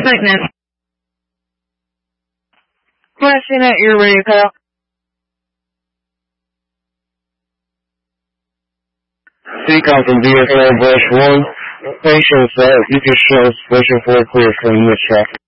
maintenance. Question at your ready, pal. Seacom from DSL Brush 1. Patients, you can show special for clear from the traffic.